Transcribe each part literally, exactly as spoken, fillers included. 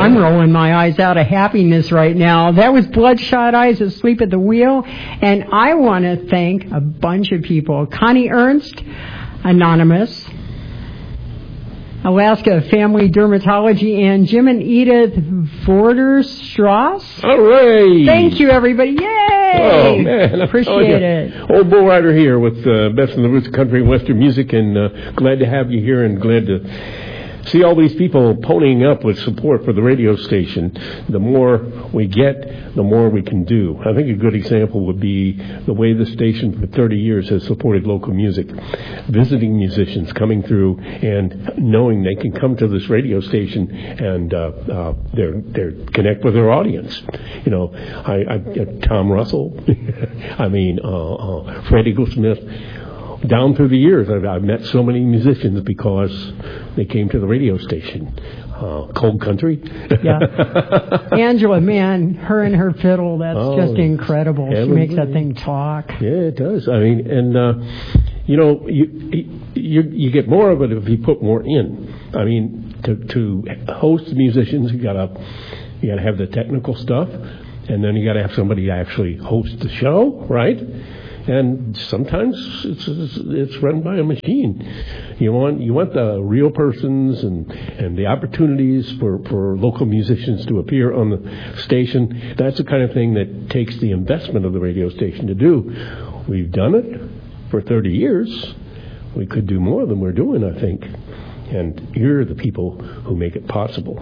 I'm rolling my eyes out of happiness right now. That was Bloodshot Eyes Asleep at the Wheel. And I want to thank a bunch of people. Connie Ernst, Anonymous, Alaska Family Dermatology, and Jim and Edith Vorderstrass. Hooray! Thank you, everybody. Yay! Oh, man. Appreciate it. Old Bull Rider here with uh, Best in the Roots of Country and Western Music, and uh, glad to have you here and glad to see all these people ponying up with support for the radio station. The more we get, the more we can do. I think a good example would be the way the station for thirty years has supported local music. Visiting musicians coming through and knowing they can come to this radio station and uh, uh, they're, they're connect with their audience. You know, I, I, uh, Tom Russell, I mean, uh, uh, Fred Eaglesmith. Down through the years, I've, I've met so many musicians because they came to the radio station. Uh, Cold Country. Yeah. Angela, man, her and her fiddle, that's oh, just incredible. She makes that thing talk. Yeah, it does. I mean, and, uh, you know, you, you you get more of it if you put more in. I mean, to, to host musicians, you gotta, you gotta have the technical stuff, and then you gotta have somebody actually host the show, right? And sometimes it's, it's it's run by a machine. You want you want the real persons and, and the opportunities for, for local musicians to appear on the station. That's the kind of thing that takes the investment of the radio station to do. We've done it for thirty years. We could do more than we're doing, I think. And you're the people who make it possible.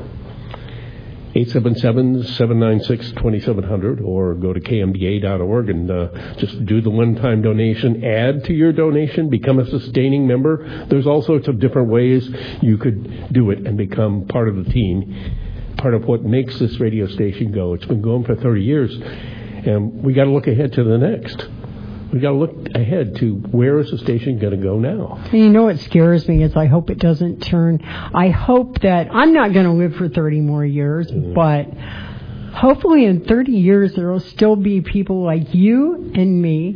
eight seven seven, seven nine six, two seven zero zero or go to K M B A dot org and uh, just do the one-time donation. Add to your donation. Become a sustaining member. There's all sorts of different ways you could do it and become part of the team, part of what makes this radio station go. It's been going for thirty years, and we got to look ahead to the next. We got to look ahead to where is the station going to go now. And you know what scares me is I hope it doesn't turn. I hope that I'm not going to live for thirty more years, mm-hmm. but hopefully in thirty years there will still be people like you and me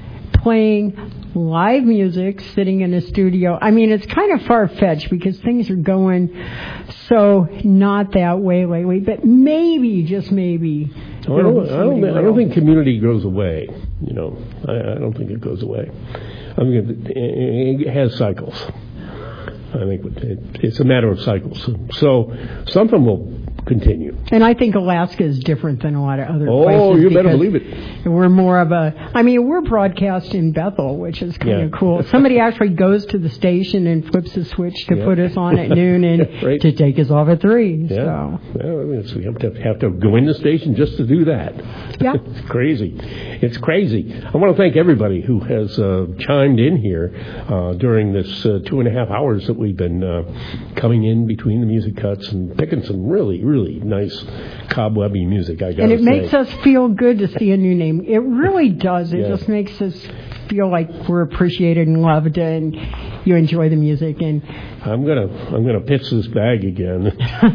playing live music, sitting in a studio. I mean, it's kind of far-fetched because things are going so not that way lately, but maybe, just maybe. Well, I, don't, I, don't, I don't think community goes away. You know, I, I don't think it goes away. I mean, it, it has cycles. I think it, it's a matter of cycles. So something will continue. And I think Alaska is different than a lot of other oh, places. Oh, you better believe it. We're more of a, I mean, we're broadcast in Bethel, which is kind of yeah. cool. Somebody actually goes to the station and flips a switch to yeah. put us on at noon and right. to take us off at three. Yeah. So. Well, I mean, so you have to, have to go in the station just to do that. Yeah. It's crazy. It's crazy. I want to thank everybody who has uh, chimed in here uh, during this uh, two and a half hours that we've been uh, coming in between the music cuts and picking some really, really Really nice cobwebby music, I gotta And it say. makes us feel good to see a new name. It really does. It yeah. just makes us feel like we're appreciated and loved, and you enjoy the music. And I'm gonna I'm gonna pitch this bag again.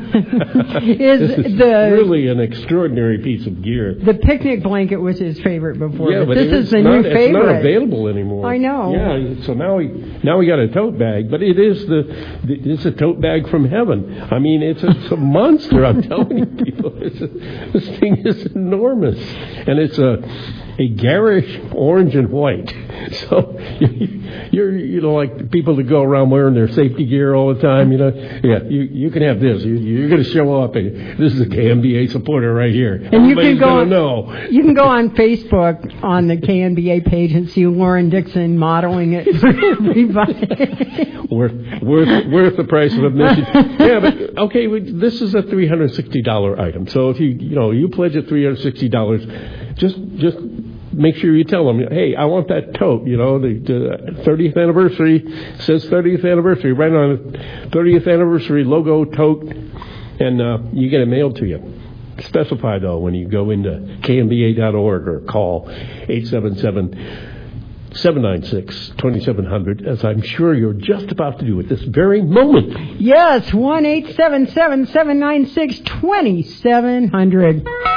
is this is the really an extraordinary piece of gear. The picnic blanket was his favorite before, yeah, but, but this is the not, new favorite. It's not available anymore. I know. Yeah, so now we now we got a tote bag, but it is the, the it's a tote bag from heaven. I mean, it's a, it's a monster. I'm telling you, people, it's a, this thing is enormous, and it's a a garish orange and white. So you're you know like people that go around wearing their safety gear all the time. You know, yeah, you you can have this. You, you're going to show up, and this is a K M B A supporter right here. And Everybody's you can go gonna on, know. You can go on Facebook on the K M B A page and see Lauren Dixon modeling it for everybody. worth worth worth the price of admission. Yeah, but okay, we, this is a three hundred sixty dollars item. So if you you know you pledge at three hundred sixty dollars, just just make sure you tell them, hey, I want that tote. You know, the, the thirtieth anniversary says thirtieth anniversary right on it. thirtieth anniversary logo tote, and uh, you get it mailed to you. Specify though when you go into K M B A dot org or call eight seven seven, seven nine six, two seven zero zero, as I'm sure you're just about to do at this very moment. Yes, one eight seven seven, seven nine six, two seven zero zero.